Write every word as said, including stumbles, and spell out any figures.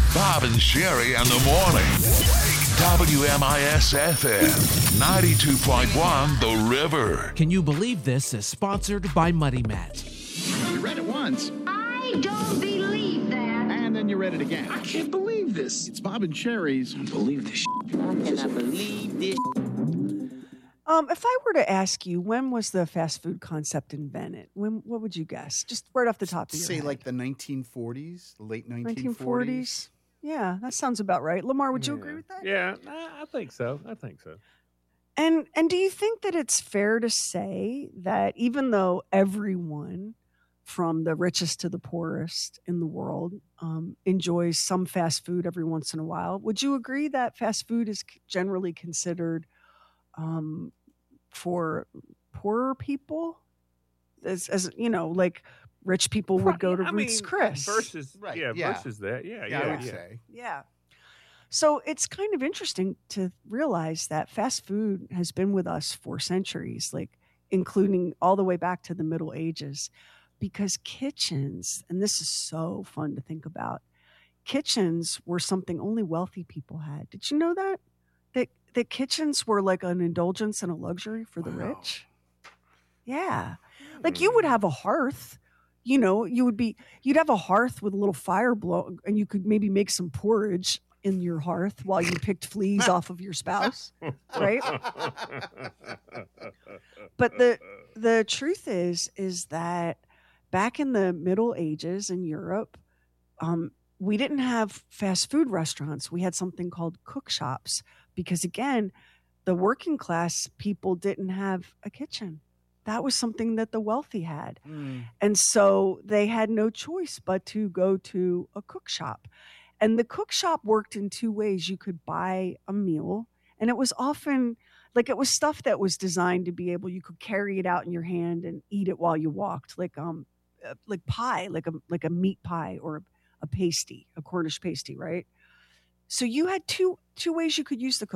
Bob and Sherry in the morning. W M I S F M ninety-two point one The River. Can you believe this is sponsored by Muddy Mat? You read it once. I don't believe that. And then you read it again. I can't believe this. It's Bob and Sherry's. I don't believe this. I cannot believe this. Um, if I were to ask you, when was the fast food concept invented? When? What would you guess? Just right off the top of your Say head. like the nineteen forties, the late nineteen nineteen forties. forties. Yeah, that sounds about right. Lamar, would you Yeah. agree with that? Yeah, I I think so. I think so. And and do you think that it's fair to say that even though everyone, from the richest to the poorest in the world, um, enjoys some fast food every once in a while, would you agree that fast food is c- generally considered um, for poorer people? As, as you know, like rich people would go to I Ruth's mean, Chris. Versus, Right, yeah, yeah. versus that. Yeah, Yeah, yeah. I would yeah. say. Yeah. So it's kind of interesting to realize that fast food has been with us for centuries, like including all the way back to the Middle Ages, because kitchens, and this is so fun to think about, kitchens were something only wealthy people had. Did you know that? That that kitchens were like an indulgence and a luxury for the Wow. rich? Yeah. Like you would have a hearth, you know, you would be you'd have a hearth with a little fire blow, and you could maybe make some porridge in your hearth while you picked fleas off of your spouse, right? But the the truth is is that back in the Middle Ages in Europe, um, we didn't have fast food restaurants. We had something called cook shops because, again, the working class people didn't have a kitchen. That was something that the wealthy had. Mm. And so they had no choice but to go to a cook shop. And the cook shop worked in two ways. You could buy a meal, and it was often like it was stuff that was designed to be able, you could carry it out in your hand and eat it while you walked, like um uh, like pie, like a like a meat pie or a, a pasty, a Cornish pasty, right? So you had two two ways you could use the cook